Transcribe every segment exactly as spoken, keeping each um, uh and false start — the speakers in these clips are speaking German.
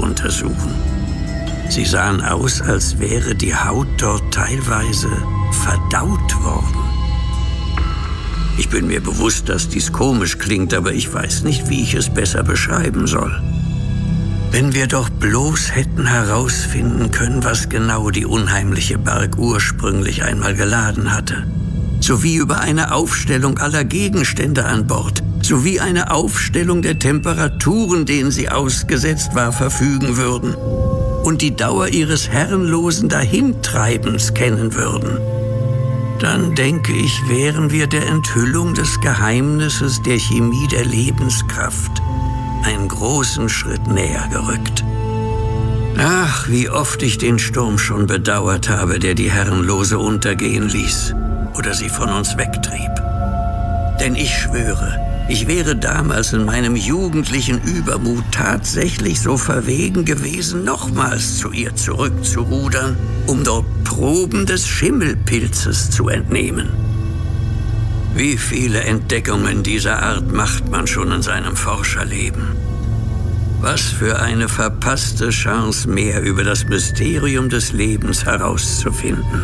untersuchen. Sie sahen aus, als wäre die Haut dort teilweise verdaut worden. Ich bin mir bewusst, dass dies komisch klingt, aber ich weiß nicht, wie ich es besser beschreiben soll. Wenn wir doch bloß hätten herausfinden können, was genau die unheimliche Bark ursprünglich einmal geladen hatte, sowie über eine Aufstellung aller Gegenstände an Bord, sowie eine Aufstellung der Temperaturen, denen sie ausgesetzt war, verfügen würden und die Dauer ihres herrenlosen Dahintreibens kennen würden, dann denke ich, wären wir der Enthüllung des Geheimnisses der Chemie der Lebenskraft einen großen Schritt näher gerückt. Ach, wie oft ich den Sturm schon bedauert habe, der die Herrenlose untergehen ließ oder sie von uns wegtrieb. Denn ich schwöre, ich wäre damals in meinem jugendlichen Übermut tatsächlich so verwegen gewesen, nochmals zu ihr zurückzurudern, um dort Proben des Schimmelpilzes zu entnehmen. Wie viele Entdeckungen dieser Art macht man schon in seinem Forscherleben? Was für eine verpasste Chance mehr über das Mysterium des Lebens herauszufinden.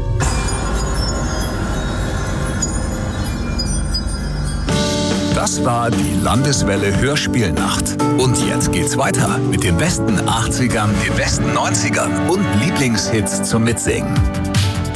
Das war die Landeswelle Hörspielnacht. Und jetzt geht's weiter mit den besten achtzigern, den besten neunzigern und Lieblingshits zum Mitsingen.